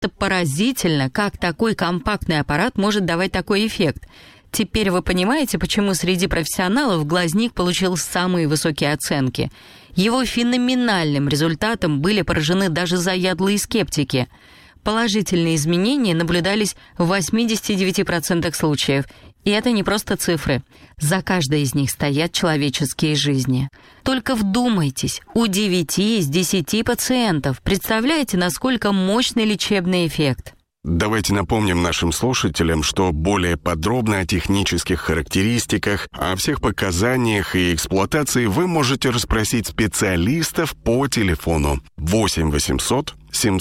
Просто поразительно, как такой компактный аппарат может давать такой эффект. Теперь вы понимаете, почему среди профессионалов глазник получил самые высокие оценки. Его феноменальным результатом были поражены даже заядлые скептики. Положительные изменения наблюдались в 89% случаев. И это не просто цифры. За каждой из них стоят человеческие жизни. Только вдумайтесь, у 9 из 10 пациентов. Представляете, насколько мощный лечебный эффект? Давайте напомним нашим слушателям, что более подробно о технических характеристиках, о всех показаниях и эксплуатации вы можете расспросить специалистов по телефону 8 800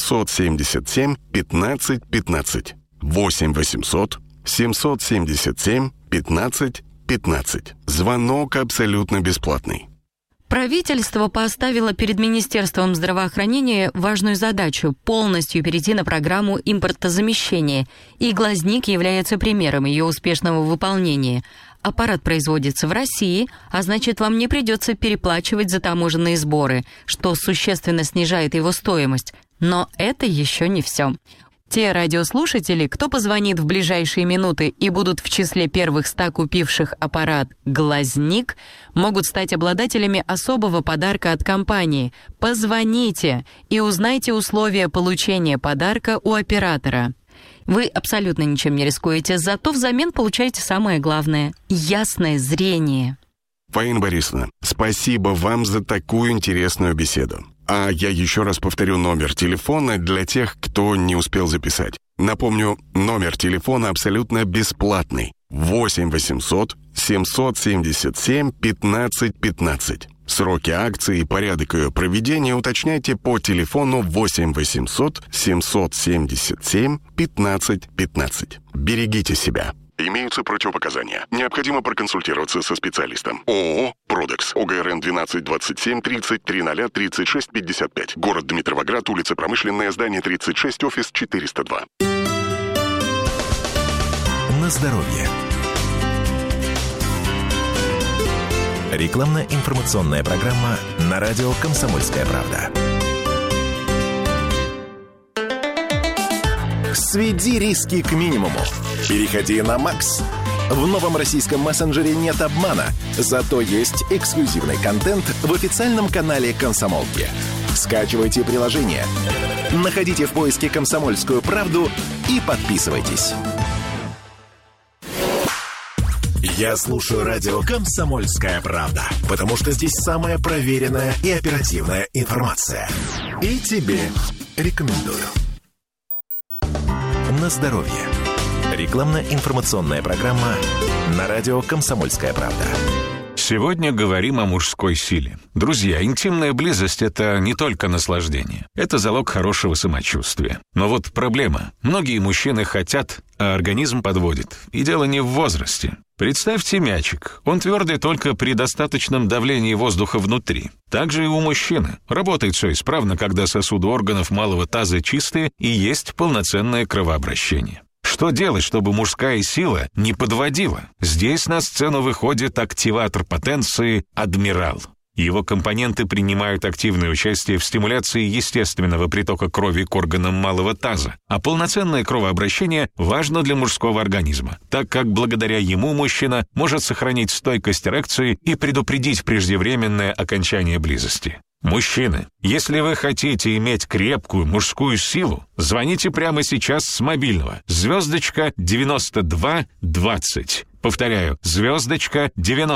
777 15 15. 8 800 777 15 15. Звонок абсолютно бесплатный. Правительство поставило перед Министерством здравоохранения важную задачу – полностью перейти на программу импортозамещения, и глазник является примером ее успешного выполнения. Аппарат производится в России, а значит, вам не придется переплачивать за таможенные сборы, что существенно снижает его стоимость. Но это еще не все. Те радиослушатели, кто позвонит в ближайшие минуты и будут в числе первых 100 купивших аппарат «Глазник», могут стать обладателями особого подарка от компании. Позвоните и узнайте условия получения подарка у оператора. Вы абсолютно ничем не рискуете, зато взамен получаете самое главное – ясное зрение. Фаина Борисовна, спасибо вам за такую интересную беседу. А я еще раз повторю номер телефона для тех, кто не успел записать. Напомню, номер телефона абсолютно бесплатный. 8 800 777 15 15. Сроки акции и порядок ее проведения уточняйте по телефону 8 800 777 15 15. Берегите себя. Имеются противопоказания. Необходимо проконсультироваться со специалистом. ООО «Продекс». ОГРН 1227 33 0 36 55. Город Дмитровоград, улица Промышленная, здание 36, офис 402. На здоровье. Рекламно-информационная программа на радио «Комсомольская правда». Сведи риски к минимуму. Переходи на Макс. В новом российском мессенджере нет обмана, зато есть эксклюзивный контент в официальном канале «Комсомолки». Скачивайте приложение, находите в поиске «Комсомольскую правду» и подписывайтесь. Я слушаю радио «Комсомольская правда», потому что здесь самая проверенная и оперативная информация. И тебе рекомендую. На здоровье. Рекламно-информационная программа на радио «Комсомольская правда». Сегодня говорим о мужской силе. Друзья, интимная близость – это не только наслаждение. Это залог хорошего самочувствия. Но вот проблема. Многие мужчины хотят, а организм подводит. И дело не в возрасте. Представьте мячик. Он твердый только при достаточном давлении воздуха внутри. Так же и у мужчины. Работает все исправно, когда сосуды органов малого таза чистые и есть полноценное кровообращение. Что делать, чтобы мужская сила не подводила? Здесь на сцену выходит активатор потенции «Адмирал». Его компоненты принимают активное участие в стимуляции естественного притока крови к органам малого таза, а полноценное кровообращение важно для мужского организма, так как благодаря ему мужчина может сохранить стойкость эрекции и предупредить преждевременное окончание близости. Мужчины, если вы хотите иметь крепкую мужскую силу, звоните прямо сейчас с мобильного. # 92 20. Повторяю, #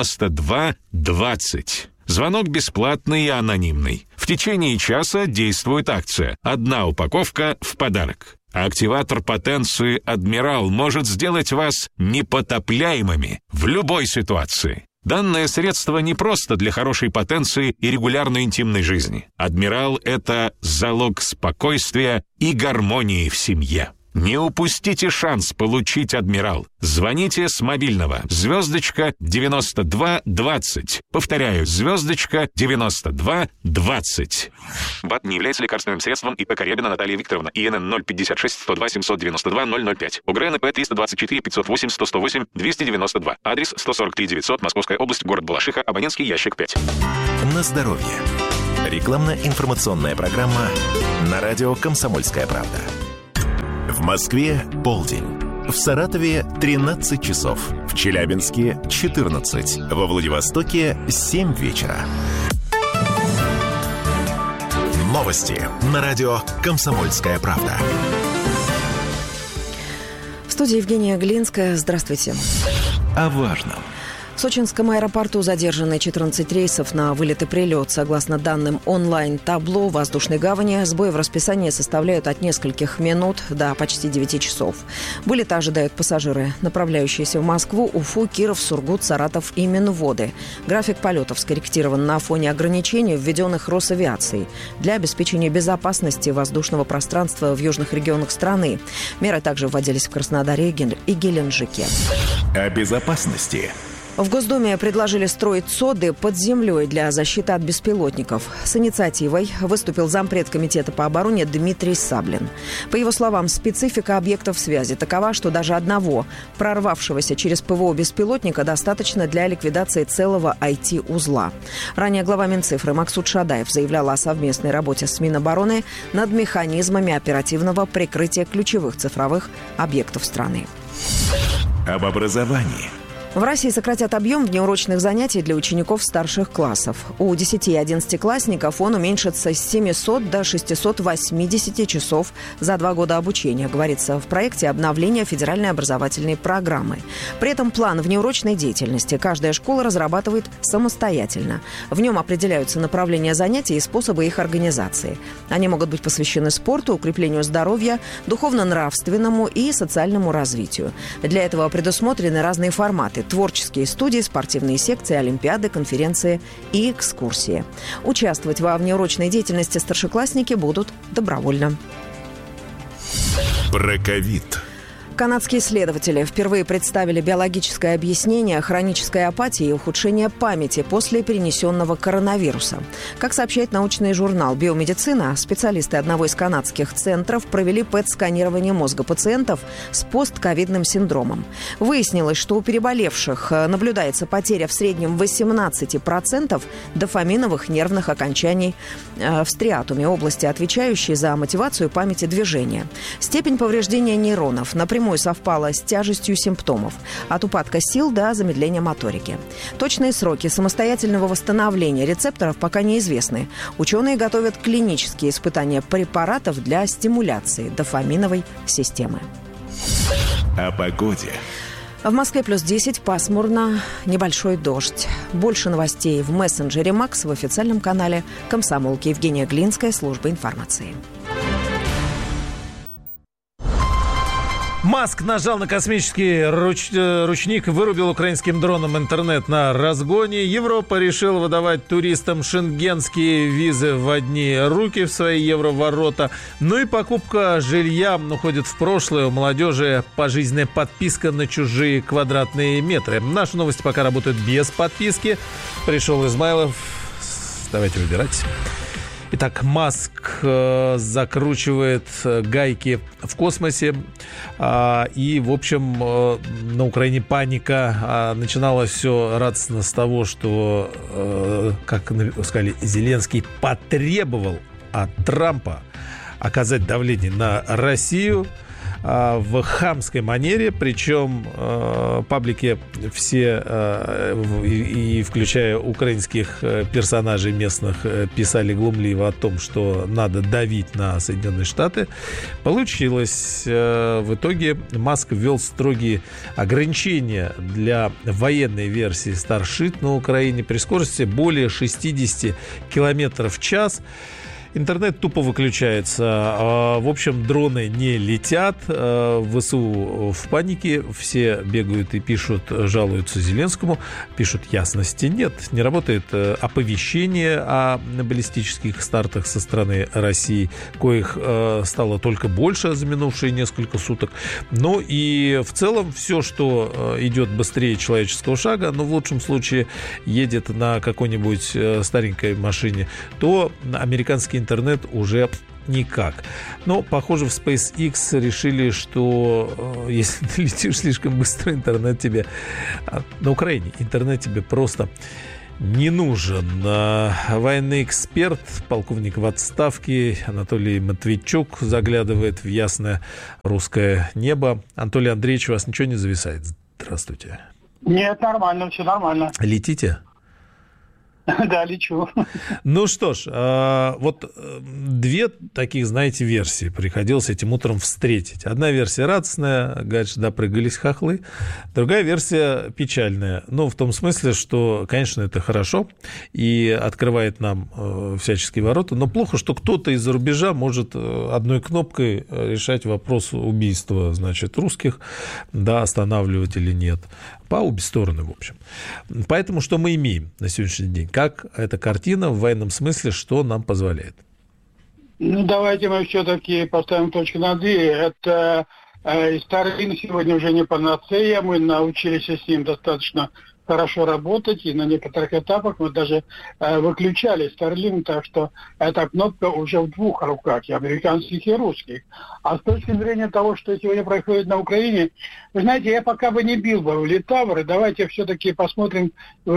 92 20. Звонок бесплатный и анонимный. В течение часа действует акция. 1 упаковка в подарок. Активатор потенции «Адмирал» может сделать вас непотопляемыми в любой ситуации. Данное средство не просто для хорошей потенции и регулярной интимной жизни. «Адмирал» — это залог спокойствия и гармонии в семье. Не упустите шанс получить «Адмирал». Звоните с мобильного. # 92 20. Повторяю, # 92 20. БАД не является лекарственным средством. ИП Каребина Наталья Викторовна. ИНН 056 102 792 005. ОГРН ИП 324 508 108 292. Адрес 143 900, Московская область, город Балашиха, абонентский ящик 5. На здоровье. Рекламно-информационная программа на радио «Комсомольская правда». В Москве полдень. В Саратове 13 часов. В Челябинске 14. Во Владивостоке 7 вечера. Новости на радио «Комсомольская правда». В студии Евгения Глинская. Здравствуйте. О важном. В сочинском аэропорту задержаны 14 рейсов на вылет и прилет. Согласно данным онлайн-табло воздушной гавани, сбои в расписании составляют от нескольких минут до почти 9 часов. Вылета ожидают пассажиры, направляющиеся в Москву, Уфу, Киров, Сургут, Саратов и Минводы. График полетов скорректирован на фоне ограничений, введенных Росавиацией для обеспечения безопасности воздушного пространства в южных регионах страны. Меры также вводились в Краснодаре и Геленджике. О безопасности. В Госдуме предложили строить СОДы под землей для защиты от беспилотников. С инициативой выступил зампред Комитета по обороне Дмитрий Саблин. По его словам, специфика объектов связи такова, что даже одного прорвавшегося через ПВО беспилотника достаточно для ликвидации целого IT-узла. Ранее глава Минцифры Максут Шадаев заявлял о совместной работе с Минобороны над механизмами оперативного прикрытия ключевых цифровых объектов страны. Об образовании. В России сократят объем внеурочных занятий для учеников старших классов. У 10 и 11-классников он уменьшится с 700 до 680 часов за 2 года обучения, говорится в проекте обновления федеральной образовательной программы. При этом план внеурочной деятельности каждая школа разрабатывает самостоятельно. В нем определяются направления занятий и способы их организации. Они могут быть посвящены спорту, укреплению здоровья, духовно-нравственному и социальному развитию. Для этого предусмотрены разные форматы: творческие студии, спортивные секции, олимпиады, конференции и экскурсии. Участвовать во внеурочной деятельности старшеклассники будут добровольно. Про ковид. Канадские исследователи впервые представили биологическое объяснение хронической апатии и ухудшения памяти после перенесенного коронавируса. Как сообщает научный журнал «Биомедицина», специалисты одного из канадских центров провели ПЭТ-сканирование мозга пациентов с постковидным синдромом. Выяснилось, что у переболевших наблюдается потеря в среднем 18% дофаминовых нервных окончаний в стриатуме, области, отвечающей за мотивацию памяти движения. Степень повреждения нейронов напрямую совпала с тяжестью симптомов, от упадка сил до замедления моторики. Точные сроки самостоятельного восстановления рецепторов пока неизвестны. Ученые готовят клинические испытания препаратов для стимуляции дофаминовой системы. О погоде. В Москве +10, пасмурно, небольшой дождь. Больше новостей в мессенджере «Макс» в официальном канале «Комсомолки». Евгения Глинская, служба информации. Маск нажал на космический ручник, вырубил украинским дроном интернет на разгоне. Европа решила выдавать туристам шенгенские визы в одни руки в свои евроворота. Ну и покупка жилья уходит в прошлое. У молодежи пожизненная подписка на чужие квадратные метры. Наши новости пока работают без подписки. Пришел Измайлов. Давайте выбирать. Итак, Маск закручивает гайки в космосе. И, в общем, на Украине паника. Начиналось все радостно с того, что, как сказали, Зеленский потребовал от Трампа оказать давление на Россию в хамской манере, причем паблики все, и включая украинских персонажей местных, писали глумливо о том, что надо давить на Соединенные Штаты. Получилось. В итоге Маск ввел строгие ограничения для военной версии Starship на Украине при скорости более 60 км в час. Интернет тупо выключается. В общем, дроны не летят. ВСУ в панике. Все бегают и пишут, жалуются Зеленскому. Пишут, ясности нет. Не работает оповещение о баллистических стартах со стороны России, коих стало только больше за минувшие несколько суток. Ну и в целом все, что идет быстрее человеческого шага, но в лучшем случае едет на какой-нибудь старенькой машине, то американский интернет уже никак. Но, похоже, в SpaceX решили, что если ты летишь слишком быстро, интернет тебе... На Украине интернет тебе просто не нужен. Военный эксперт, полковник в отставке Анатолий Матвейчук заглядывает в ясное русское небо. Анатолий Андреевич, у вас ничего не зависает? Здравствуйте. Нет, нормально, все нормально. Летите? Да, лечу. Ну что ж, вот две таких, знаете, версии приходилось этим утром встретить. Одна версия радостная, говорит, что допрыгались хохлы. Другая версия печальная. Ну, в том смысле, что, конечно, это хорошо и открывает нам всяческие ворота, но плохо, что кто-то из-за рубежа может одной кнопкой решать вопрос убийства, значит, русских, да, останавливать или нет. По обе стороны, в общем. Поэтому что мы имеем на сегодняшний день? Как эта картина в военном смысле, что нам позволяет? Ну, давайте мы все-таки поставим точку над «и». Это Starlink сегодня уже не панацея. Мы научились с ним достаточно хорошо работать, и на некоторых этапах мы даже выключали Starlink, так что эта кнопка уже в двух руках, и американских, и русских. А с точки зрения того, что сегодня происходит на Украине, вы знаете, я пока бы не бил бы в литавры, давайте все-таки посмотрим,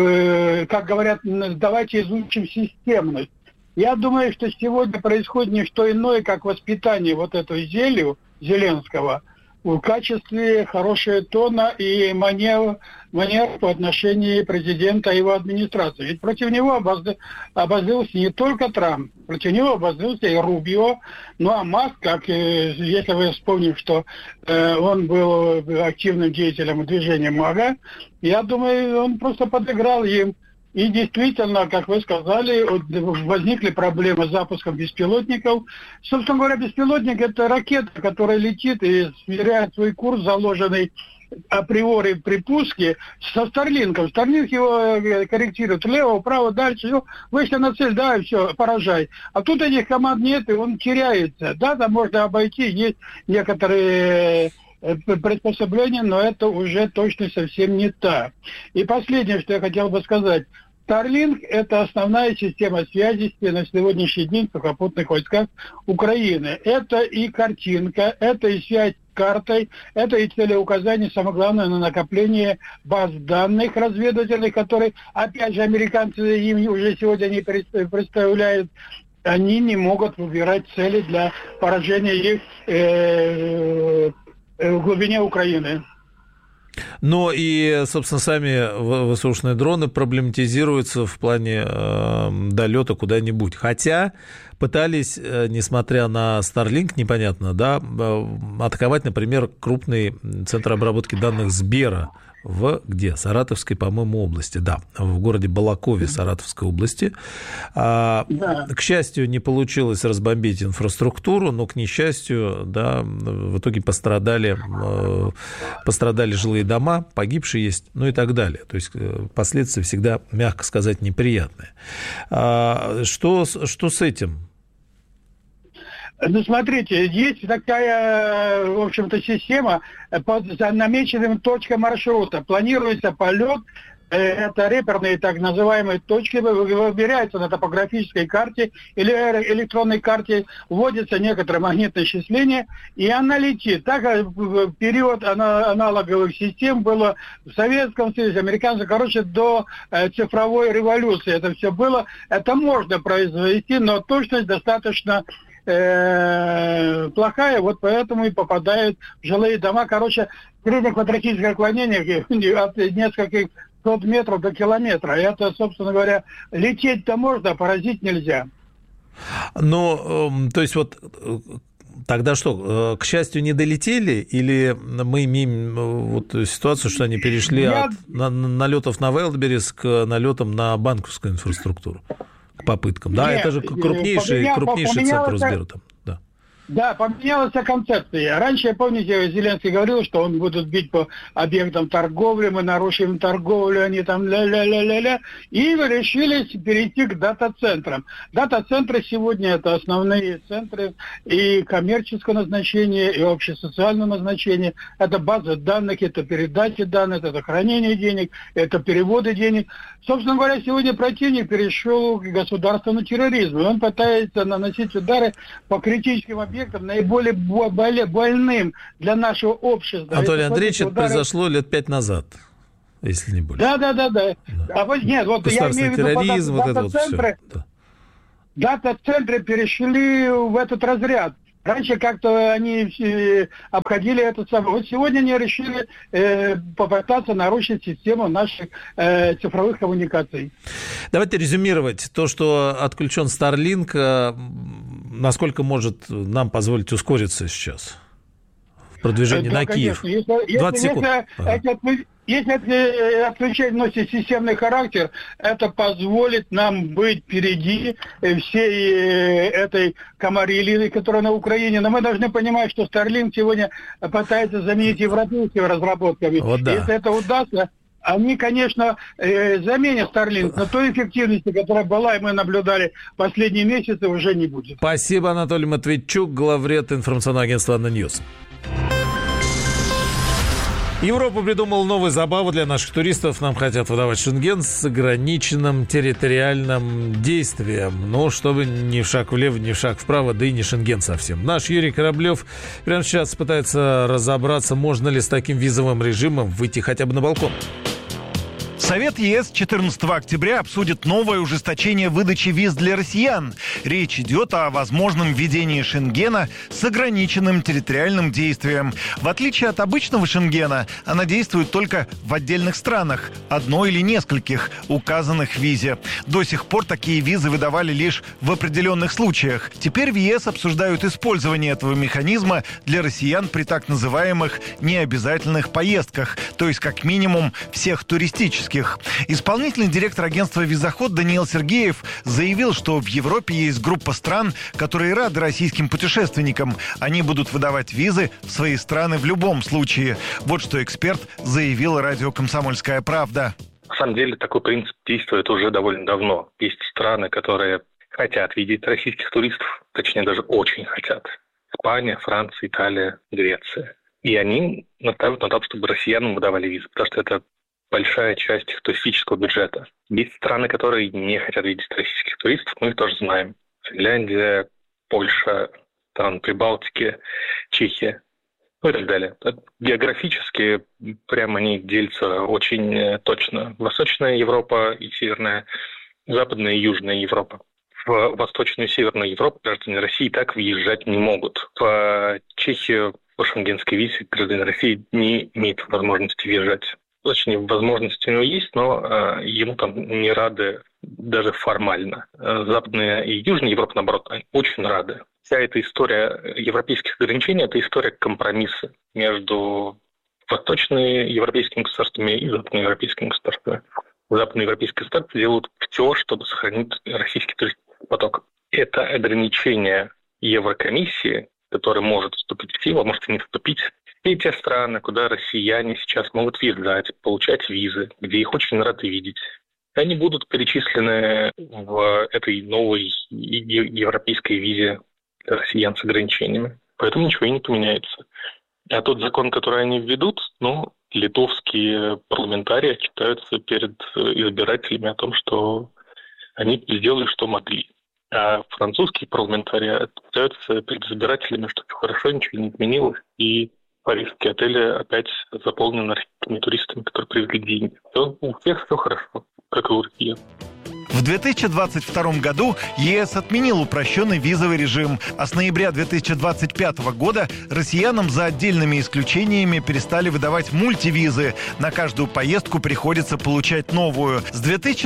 как говорят, давайте изучим системность. Я думаю, что сегодня происходит не что иное, как воспитание вот этого Зеленского в качестве хорошего тона и манер по отношению президента и его администрации. Ведь против него обозлился не только Трамп, против него обозлился и Рубио. Ну а Маск, как если вы вспомните, что он был активным деятелем движения МАГА, я думаю, он просто подыграл им. И действительно, как вы сказали, возникли проблемы с запуском беспилотников. Собственно говоря, беспилотник – это ракета, которая летит и сверяет свой курс, заложенный априори при пуске, со Старлинком. Старлинк его корректирует влево, вправо, дальше. Вышли на цель, да, и все, поражай. А тут этих команд нет, и он теряется. Да, там можно обойти, есть некоторые приспособления, но это уже точно совсем не так. И последнее, что я хотел бы сказать. Starlink – это основная система связи на сегодняшний день в сухопутных войсках Украины. Это и картинка, это и связь с картой, это и целеуказание, самое главное, на накопление баз данных разведывательных, которые, опять же, американцы им уже сегодня не представляют. Они не могут выбирать цели для поражения их в глубине Украины. Но и, собственно, сами воздушные дроны проблематизируются в плане долета куда-нибудь. Хотя пытались, несмотря на Starlink, непонятно, да, атаковать, например, крупный центр обработки данных Сбера в где? Саратовской, по-моему, области. Да, в городе Балакове Саратовской области. Да. К счастью, не получилось разбомбить инфраструктуру, но, к несчастью, да, в итоге пострадали жилые дома, погибшие есть, ну и так далее. То есть последствия всегда, мягко сказать, неприятные. Что с этим? Ну, смотрите, есть такая, в общем-то, система по намеченным точкам маршрута. Планируется полет, это реперные так называемые точки, выбираются на топографической карте или электронной карте, вводится некоторое магнитное счисление, и она летит. Так в период аналоговых систем было в Советском Союзе, американцев, короче, до цифровой революции это все было. Это можно произвести, но точность достаточно плохая, вот поэтому и попадают в жилые дома. Короче, среднеквадратическое отклонение от нескольких сот метров до километра. Это, собственно говоря, лететь-то можно, а поразить нельзя. Ну, то есть вот тогда что, к счастью, не долетели, или мы имеем вот ситуацию, что они перешли от налетов на Вайлдберрис к налетам на банковскую инфраструктуру? К попыткам. Да, нет, это же крупнейший центр Сбера там. Да. Да, поменялась концепция. Раньше, помните, Зеленский говорил, что он будет бить по объектам торговли, мы нарушим торговлю, они там ля-ля-ля-ля-ля. И решили перейти к дата-центрам. Дата-центры сегодня это основные центры и коммерческого назначения, и общесоциального назначения. Это база данных, это передача данных, это хранение денег, это переводы денег. Собственно говоря, сегодня противник перешел к государственному терроризму. Он пытается наносить удары по критическим объектам, наиболее больным для нашего общества. Анатолий Андреевич, это произошло лет 5 назад. если не больше. Да. А вот нет, вот я имею в виду, терроризм, вот это вот все. Дата-центры перешли в этот разряд. Раньше как-то они обходили это самое. Вот сегодня они решили попытаться нарушить систему наших цифровых коммуникаций. Давайте резюмировать. То, что отключен Starlink, насколько может нам позволить ускориться сейчас в продвижении на Киев? Конечно. 20 секунд. Если отключение носит системный характер, это позволит нам быть впереди всей этой комарилии, которая на Украине. Но мы должны понимать, что Starlink сегодня пытается заменить европейскими разработками. Вот да. Если это удастся, они, конечно, заменят Starlink, но той эффективности, которая была, и мы наблюдали последние месяцы, уже не будет. Спасибо, Анатолий Матвейчук, главред информационного агентства «Анна Ньюс». Европа придумала новую забаву для наших туристов. Нам хотят выдавать Шенген с ограниченным территориальным действием. Ну, чтобы ни в шаг влево, ни в шаг вправо, да и не Шенген совсем. Наш Юрий Кораблев прямо сейчас пытается разобраться, можно ли с таким визовым режимом выйти хотя бы на балкон. Совет ЕС 14 октября обсудит новое ужесточение выдачи виз для россиян. Речь идет о возможном введении Шенгена с ограниченным территориальным действием. В отличие от обычного Шенгена, она действует только в отдельных странах, одной или нескольких, указанных в визе. До сих пор такие визы выдавали лишь в определенных случаях. Теперь в ЕС обсуждают использование этого механизма для россиян при так называемых необязательных поездках, то есть как минимум всех туристических. Исполнительный директор агентства «Визоход» Даниил Сергеев заявил, что в Европе есть группа стран, которые рады российским путешественникам. Они будут выдавать визы в свои страны в любом случае. Вот что эксперт заявил радио «Комсомольская правда». На самом деле такой принцип действует уже довольно давно. Есть страны, которые хотят видеть российских туристов, точнее даже очень хотят. Испания, Франция, Италия, Греция. И они настаивают на том, чтобы россиянам выдавали визы, потому что это большая часть их туристического бюджета. Есть страны, которые не хотят видеть российских туристов, мы их тоже знаем. Финляндия, Польша, страны Прибалтики, Чехия, ну и так далее. Географически прямо они делятся очень точно. Восточная Европа и Северная, Западная и Южная Европа. В Восточную и Северную Европу граждане России так въезжать не могут. В Чехию по шенгенской визе гражданин России не имеет возможности въезжать. Точнее, возможности у него есть, но ему там не рады даже формально. Западная и Южная Европа, наоборот, очень рады. Вся эта история европейских ограничений – это история компромисса между восточноевропейскими государствами и западноевропейскими государствами. Западноевропейские государства делают все, чтобы сохранить российский туристический поток. Это ограничение Еврокомиссии, которое может вступить в силу, а может и не вступить. И те страны, куда россияне сейчас могут въезжать, получать визы, где их очень рады видеть, они будут перечислены в этой новой европейской визе для россиян с ограничениями. Поэтому ничего и не поменяется. А тот закон, который они введут, литовские парламентарии отчитаются перед избирателями о том, что они сделали, что могли. А французские парламентарии отчитаются перед избирателями, что все хорошо, ничего не изменилось, и парижские отели опять заполнены российскими туристами, которые привезли деньги. У всех все хорошо, как и у россиян. В 2022 году ЕС отменил упрощенный визовый режим, а с ноября 2025 года россиянам за отдельными исключениями перестали выдавать мультивизы. На каждую поездку приходится получать новую. С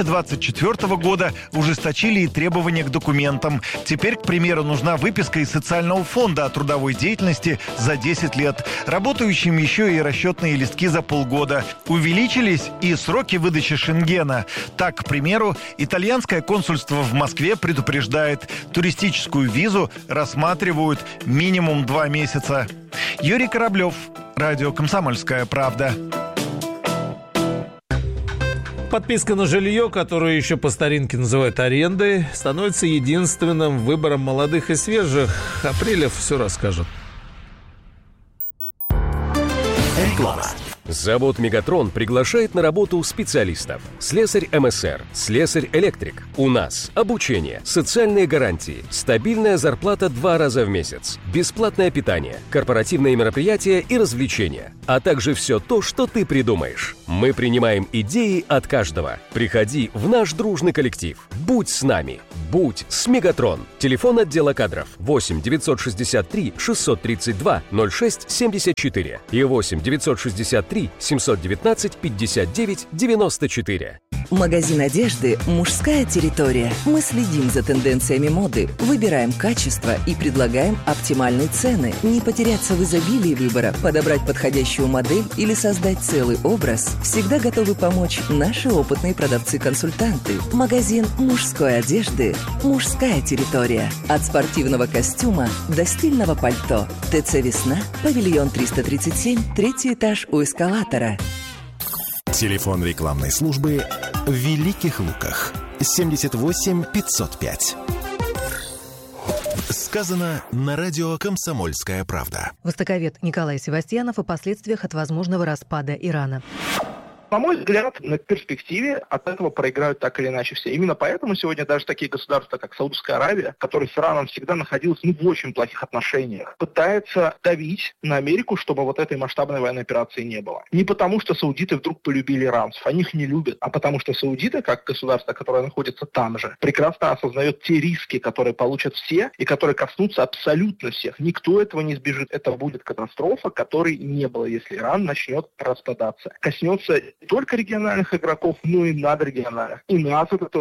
2024 года ужесточили и требования к документам. Теперь, к примеру, нужна выписка из социального фонда о трудовой деятельности за 10 лет. Работающим еще и расчетные листки за полгода. Увеличились и сроки выдачи Шенгена. Так, к примеру, итальянское консульство в Москве предупреждает, туристическую визу рассматривают минимум 2 месяца. Юрий Кораблев, радио «Комсомольская правда». Подписка на жилье, которую еще по старинке называют арендой, становится единственным выбором молодых и свежих. Апрелев все расскажет. Реклама. Завод «Мегатрон» приглашает на работу специалистов. Слесарь МСР, слесарь-электрик. У нас обучение, социальные гарантии, стабильная зарплата 2 раза в месяц, бесплатное питание, корпоративные мероприятия и развлечения, а также все то, что ты придумаешь. Мы принимаем идеи от каждого. Приходи в наш дружный коллектив. Будь с нами. Будь с «Мегатрон». Телефон отдела кадров 8 963 632 06 74 и 8 963 719 59 94. Магазин одежды «Мужская территория». Мы следим за тенденциями моды, выбираем качество и предлагаем оптимальные цены. Не потеряться в изобилии выбора, подобрать подходящую модель или создать целый образ всегда готовы помочь наши опытные продавцы-консультанты. Магазин мужской одежды «Мужская территория». От спортивного костюма до стильного пальто. ТЦ «Весна», павильон 337, 3-й этаж у эскалатора. Телефон рекламной службы в Великих Луках 78 505. Сказано на радио «Комсомольская правда». Востоковед Николай Севастьянов о последствиях от возможного распада Ирана. На мой взгляд, на перспективе от этого проиграют так или иначе все. Именно поэтому сегодня даже такие государства, как Саудовская Аравия, которая с Ираном всегда находилась в очень плохих отношениях, пытается давить на Америку, чтобы вот этой масштабной военной операции не было. Не потому, что саудиты вдруг полюбили иранцев, они их не любят, а потому что саудиты, как государство, которое находится там же, прекрасно осознает те риски, которые получат все и которые коснутся абсолютно всех. Никто этого не избежит. Это будет катастрофа, которой не было, если Иран начнет распадаться. Коснется не только региональных игроков, но и надрегиональных. И нас это тоже